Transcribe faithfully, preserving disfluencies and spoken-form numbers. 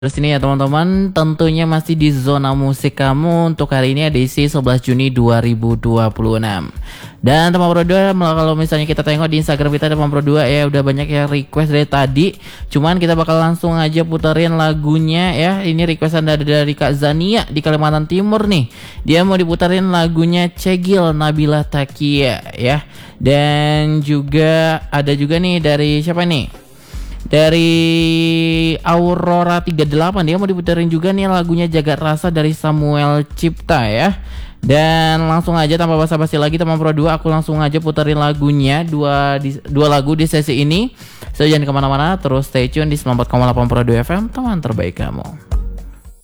Terus ini ya teman-teman, tentunya masih di zona musik kamu untuk hari ini edisi sebelas Juni dua ribu dua puluh enam. Dan teman Pro dua, kalau misalnya kita tengok di Instagram kita teman Pro dua ya udah banyak yang request dari tadi. Cuman kita bakal langsung aja puterin lagunya ya. Ini requestan dari, dari Kak Zania di Kalimantan Timur nih. Dia mau diputerin lagunya Cegil Nabila Takia ya. Dan juga ada juga nih dari siapa nih? Dari Aurora tiga puluh delapan, dia mau diputerin juga nih lagunya Jagat Rasa dari Samuel Cipta ya. Dan langsung aja tanpa basa-basi lagi teman Pro dua, aku langsung aja puterin lagunya dua di, dua lagu di sesi ini. So jangan kemana-mana, terus stay tune di sembilan puluh empat koma delapan Pro dua F M, teman terbaik kamu.